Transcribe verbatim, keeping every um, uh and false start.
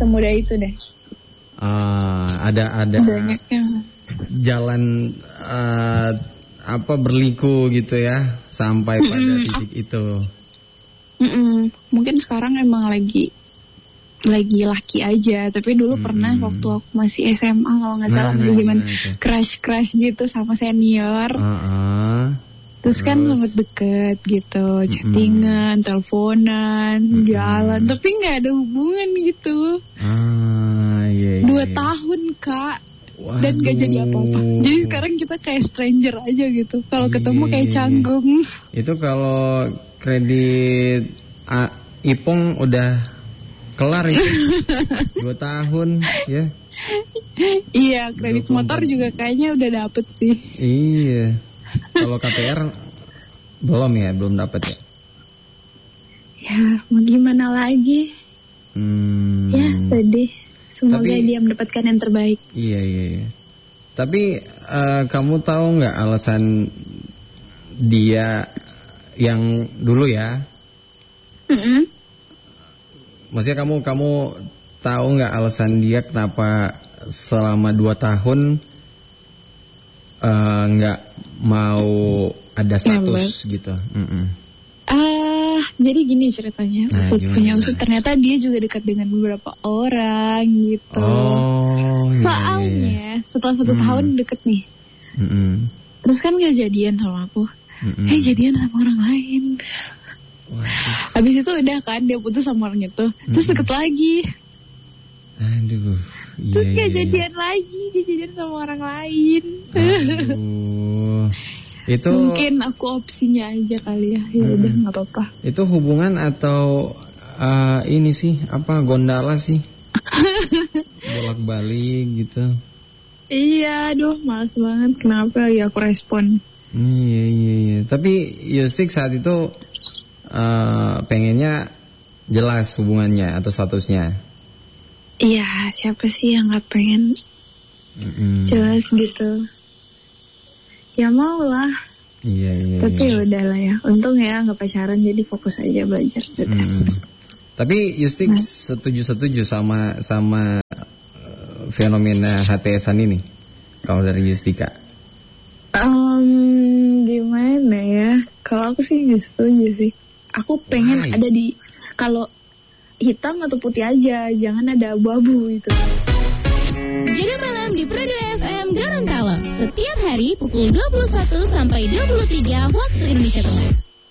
semudah itu deh. Uh, ada ada banyak yang jalan uh, apa berliku gitu ya sampai pada Mm-mm. titik itu. Mm-mm. Mungkin sekarang emang lagi lagi laki aja, tapi dulu Mm-mm. pernah waktu aku masih S M A kalau nggak salah nah, masih nah, zaman nah, crush crush gitu sama senior. Uh-uh. Terus, Terus kan sempet deket gitu, chattingan, mm. teleponan, mm. jalan, tapi nggak ada hubungan gitu. Ah, iya, iya, Dua iya. tahun kak, Waduh. Dan nggak jadi apa-apa. Jadi sekarang kita kayak stranger aja gitu. Kalau ketemu kayak canggung. Itu kalau kredit A, Ipong udah kelar itu, dua tahun ya. Iya, kredit dua puluh empat motor juga kayaknya udah dapet sih. Iya. Kalau K P R belum ya, belum dapat ya? Ya, mau gimana lagi? Hmm. Ya, sedih. Semoga Tapi, dia mendapatkan yang terbaik. Iya, iya, iya. Tapi uh, kamu tahu nggak alasan dia yang dulu ya? Mm-hmm. Maksudnya kamu kamu tahu nggak alasan dia kenapa selama dua tahun nggak uh, mau ada status ya, gitu. Ah, uh, jadi gini ceritanya. Nah, punya maksud ternyata dia juga dekat dengan beberapa orang gitu. Oh, soalnya iya, iya. setelah satu hmm. tahun deket nih. Mm-mm. Terus kan nggak jadian sama aku. Mm-mm. Eh jadian sama orang lain. Waduh. Habis itu udah kan dia putus sama orang itu. Terus Mm-mm. deket lagi. Aduh. Iya, Terus gak iya, jadian iya. lagi, dia jadian sama orang lain. Aduh. Itu mungkin aku opsinya aja kali ya. Ya udah nggak apa-apa. Itu hubungan atau uh, ini sih apa gondala sih? Bolak-balik gitu. Iya, aduh males banget. Kenapa ya aku respon? Iya iya iya. Tapi Yustik saat itu uh, pengennya jelas hubungannya atau statusnya. Iya, siapa sih yang nggak pengen mm-hmm. jelas gitu? Ya mau lah. Iya iya. Tapi iya. ya udahlah ya. Untung ya nggak pacaran, jadi fokus aja belajar. Mm. Tapi Yustik nah. setuju-setuju sama sama uh, fenomena H T S-an ini. Kalau dari Yustika? Um, gimana ya? Kalau aku sih nggak setuju sih. Aku pengen Why? ada di kalau hitam atau putih aja, jangan ada abu-abu itu. Jaga malam di Prado F M Gorontalo setiap hari pukul dua puluh satu sampai dua puluh tiga waktu Indonesia Tengah.